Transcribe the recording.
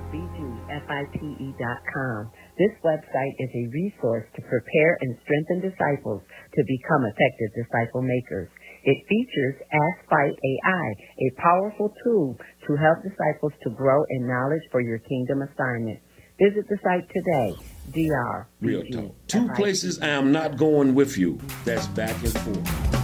drfite.com. This website is a resource to prepare and strengthen disciples to become effective disciple makers. It features Ask Fight AI, a powerful tool to help disciples to grow in knowledge for your kingdom assignment. Visit the site today, Real talk. Two places I am not going with you. That's back and forth.